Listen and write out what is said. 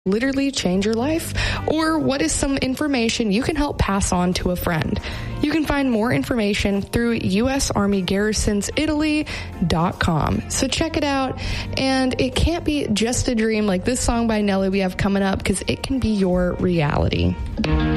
literally change your life? Or what is some information you can help pass on to a friend? You can find more information through USArmyGarrisonsItaly.com. So check it out. And it can't be just a dream like this song by Nelly we have coming up, because it can be your reality.